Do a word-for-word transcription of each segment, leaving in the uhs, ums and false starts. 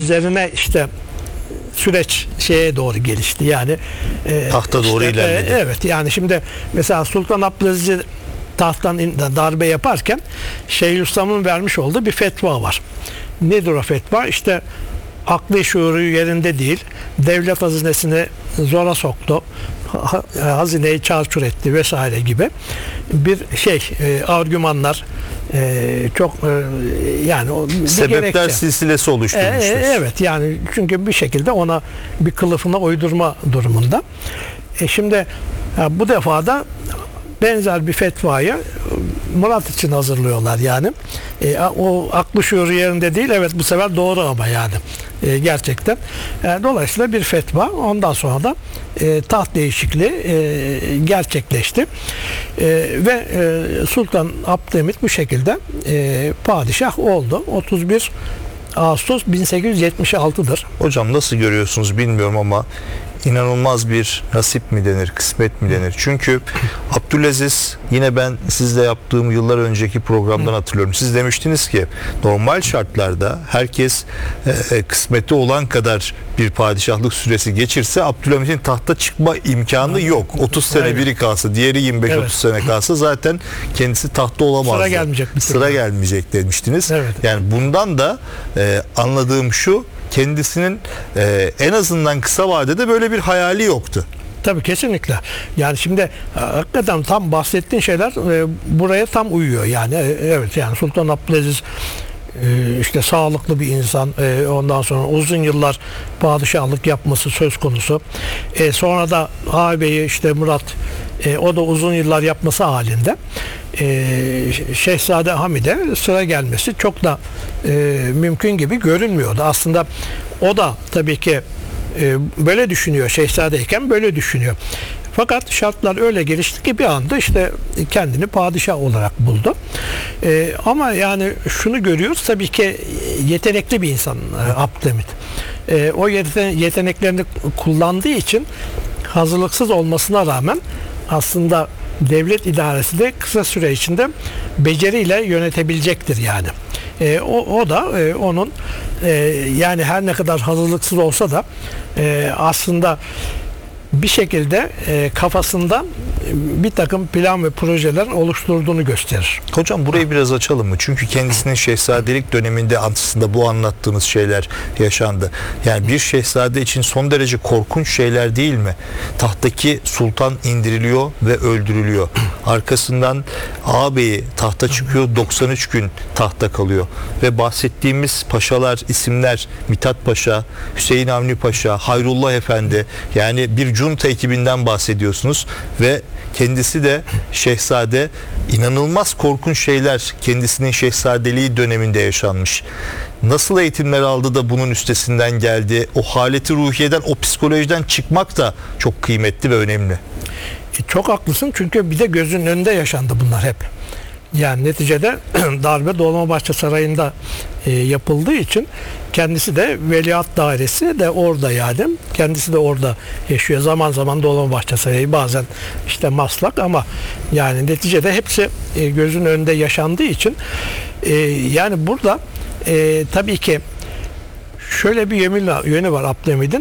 üzerine işte süreç şeye doğru gelişti. Yani e, tahta doğru işte, ilerledi. E, evet yani şimdi mesela Sultan Abdülaziz tahttan darbe yaparken Şeyhülislam'ın vermiş olduğu bir fetva var. Nedir o fetva? İşte aklı şuuru yerinde değil. Devlet hazinesini zora soktu. Hazineyi çarçur etti vesaire gibi bir şey e, argümanlar e, çok e, yani o sebepler gerekçe. silsilesi oluşturmuştur. E, e, evet yani çünkü bir şekilde ona bir kılıfına uydurma durumunda. E şimdi ha, bu defa da benzer bir fetvayı Murat için hazırlıyorlar yani. E, o aklı şuuru yerinde değil. Evet bu sefer doğru ama yani. E, gerçekten. E, dolayısıyla bir fetva. Ondan sonra da e, taht değişikliği e, gerçekleşti. E, ve e, Sultan Abdülhamit bu şekilde e, padişah oldu. otuz bir Ağustos bin sekiz yüz yetmiş altı'dır. Hocam nasıl görüyorsunuz bilmiyorum ama inanılmaz bir nasip mi denir, kısmet mi denir? Çünkü Abdülaziz, yine ben sizle yaptığım yıllar önceki programdan hatırlıyorum. Siz demiştiniz ki normal şartlarda herkes e, kısmeti olan kadar bir padişahlık süresi geçirse Abdülhamit'in tahta çıkma imkanı yok. otuz sene biri kalsa, diğeri yirmi beş otuz evet. sene kalsa zaten kendisi tahta olamazdı. Sıra gelmeyecek. Sıra gelmeyecek demiştiniz. Evet. Yani bundan da e, anladığım şu, kendisinin e, en azından kısa vadede böyle bir hayali yoktu. Tabii kesinlikle. Yani şimdi hakikaten tam bahsettiğin şeyler e, buraya tam uyuyor. Yani e, evet yani Sultan Abdülaziz e, işte sağlıklı bir insan. E, ondan sonra uzun yıllar padişahlık yapması söz konusu. E, sonra da ağabeyi işte Murat e, o da uzun yıllar yapması halinde Ee, Şehzade Hamid'e sıra gelmesi çok da e, mümkün gibi görünmüyordu. Aslında o da tabii ki e, böyle düşünüyor. Şehzadeyken böyle düşünüyor. Fakat şartlar öyle gelişti ki bir anda işte kendini padişah olarak buldu. E, ama yani şunu görüyoruz tabii ki yetenekli bir insan e, Abdülhamit. E, o yeteneklerini kullandığı için hazırlıksız olmasına rağmen aslında devlet idaresi de kısa süre içinde beceriyle yönetebilecektir yani. E, o, o da e, onun e, yani her ne kadar hazırlıksız olsa da e, aslında bir şekilde e, kafasında bir takım plan ve projeler oluşturduğunu gösterir. Hocam burayı biraz açalım mı? Çünkü kendisinin şehzadelik döneminde aslında bu anlattığınız şeyler yaşandı. Yani bir şehzade için son derece korkunç şeyler değil mi? Tahttaki sultan indiriliyor ve öldürülüyor. Arkasından ağabeyi tahta çıkıyor, doksan üç gün tahta kalıyor. Ve bahsettiğimiz paşalar, isimler Mithat Paşa, Hüseyin Avni Paşa, Hayrullah Efendi, yani bir junta ekibinden bahsediyorsunuz ve kendisi de şehzade. İnanılmaz korkunç şeyler kendisinin şehzadeliği döneminde yaşanmış. Nasıl eğitimler aldı da bunun üstesinden geldi? O haleti ruhiyeden, o psikolojiden çıkmak da çok kıymetli ve önemli. E, çok haklısın çünkü bir de gözünün önünde yaşandı bunlar hep. Yani neticede darbe Dolmabahçe Sarayı'nda e, yapıldığı için kendisi de Veliaht Dairesi de orada yani. Kendisi de orada yaşıyor. Zaman zaman Dolmabahçe Sarayı, bazen işte Maslak, ama yani neticede hepsi e, gözünün önünde yaşandığı için e, yani burada e, tabii ki şöyle bir yönü, yönü var Abdülhamid'in: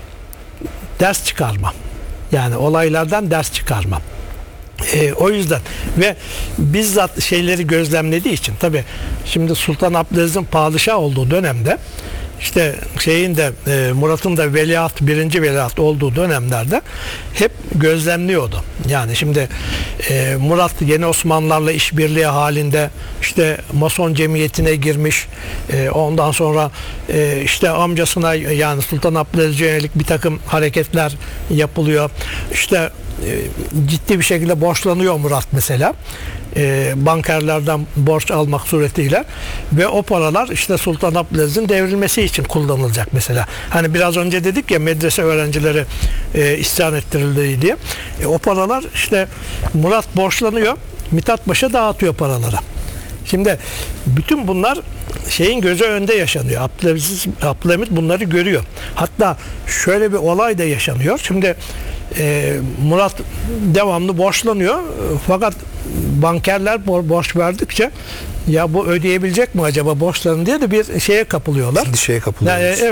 ders çıkarma. Yani olaylardan ders çıkarma. E, o yüzden ve bizzat şeyleri gözlemlediği için, tabi şimdi Sultan Abdülaziz'in padişah olduğu dönemde işte şeyin de e, Murat'ın da veliaht, birinci veliaht olduğu dönemlerde hep gözlemliyordu. Yani şimdi e, Murat yeni Osmanlılarla işbirliği halinde işte Mason cemiyetine girmiş. E, ondan sonra e, işte amcasına, yani Sultan Abdülaziz'e yönelik bir takım hareketler yapılıyor. İşte ciddi bir şekilde borçlanıyor Murat mesela. E, bankerlerden borç almak suretiyle ve o paralar işte Sultan Abdülaziz'in devrilmesi için kullanılacak mesela. Hani biraz önce dedik ya, medrese öğrencileri e, isyan ettirildi diye. E, o paralar işte Murat borçlanıyor, Mithat Paşa dağıtıyor paraları. Şimdi bütün bunlar şeyin gözü önünde yaşanıyor. Abdülaziz, Abdülhamit bunları görüyor. Hatta şöyle bir olay da yaşanıyor. Şimdi e, Murat devamlı borçlanıyor. Fakat bankerler borç verdikçe ya bu ödeyebilecek mi acaba borçlarını diye de bir şeye kapılıyorlar. Bir şeye kapılıyorlar. Yani,